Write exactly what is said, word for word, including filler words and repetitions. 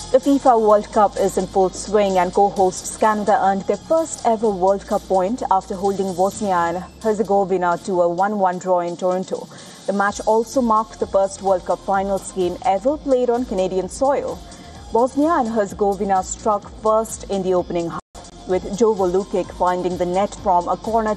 The FIFA World Cup is in full swing and co-hosts Canada earned their first ever World Cup point after holding Bosnia and Herzegovina to a one one draw in Toronto. The match also marked the first World Cup finals game ever played on Canadian soil. Bosnia and Herzegovina struck first in the opening half, with Jovo Lukic finding the net from a corner